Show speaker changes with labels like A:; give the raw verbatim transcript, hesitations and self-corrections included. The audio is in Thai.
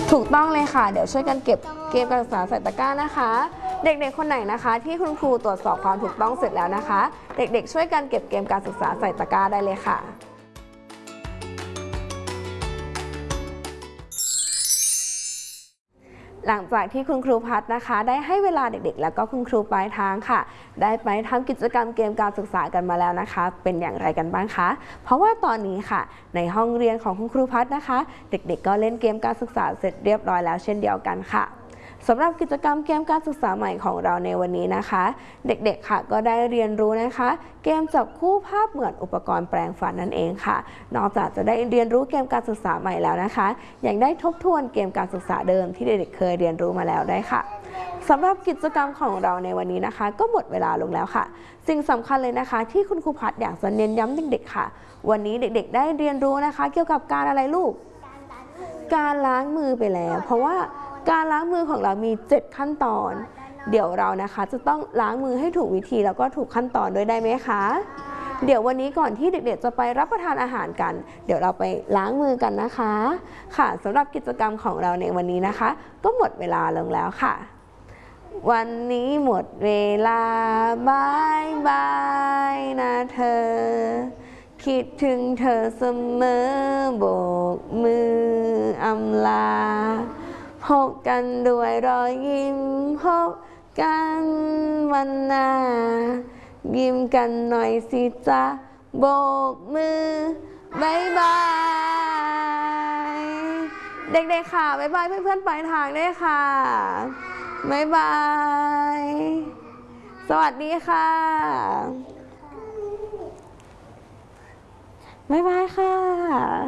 A: ถูกต้องเลยค่ะเดี๋ยวช่วยกันเก็บเกมการศึกษาใส่ตะกร้านะคะเด็กๆคนไหนนะคะที่คุณครูตรวจสอบความถูกต้องเสร็จแล้วนะคะเด็กๆช่วยกันเก็บเกมการศึกษาใส่ตะกร้าได้เลยค่ะหลังจากที่คุณครูพัฒนะคะได้ให้เวลาเด็กๆแล้วก็คุณครูปลายทางค่ะได้ไปทำกิจกรรมเกมการศึกษากันมาแล้วนะคะเป็นอย่างไรกันบ้างคะเพราะว่าตอนนี้ค่ะในห้องเรียนของคุณครูพัฒนะคะเด็กๆก็เล่นเกมการศึกษาเสร็จเรียบร้อยแล้วเช่นเดียวกันค่ะสำหรับกิจกรรมเกมการศึกษาใหม่ของเราในวันนี้นะคะเด็กๆค่ะก็ได้เรียนรู้นะคะเกมจับคู่ภาพเหมือนอุปกรณ์แปลงฟันนั่นเองค่ะนอกจากจะได้เรียนรู้เกมการศึกษาใหม่แล้วนะคะยังได้ทบทวนเกมการศึกษาเดิมที่เด็กๆเคยเรียนรู้มาแล้วได้ค่ะสำหรับกิจกรรมของเราในวันนี้นะคะก็หมดเวลาลงแล้วค่ะสิ่งสำคัญเลยนะคะที่คุณครูพัฒอยากจะเน้นย้ำเด็กๆค่ะวันนี้เด็กๆได้เรียนรู้นะคะเกี่ยวกับการอะไรลูกการล้างมือไปแล้วเพราะว่าการล้างมือของเรามีเจ็ดขั้นตอนเดี๋ยวเรานะคะจะต้องล้างมือให้ถูกวิธีแล้วก็ถูกขั้นตอนด้วยได้ไหมคะเดี๋ยววันนี้ก่อนที่เด็กๆจะไปรับประทานอาหารกันเดี๋ยวเราไปล้างมือกันนะคะค่ะสำหรับกิจกรรมของเราในวันนี้นะคะก็หมดเวลาลงแล้วค่ะวันนี้หมดเวลาบายบายนะเธอคิดถึงเธอเสมอโบกมืออำลาพบกันด้วยรอยยิ้มพบกันวันหน้ายิ้มกันหน่อยสิจ๊ะโบกมือบายบายเด็กๆค่ะบายบายเพื่อนๆปลายทางด้วยค่ะบายบายสวัสดีค่ะบายบายค่ะ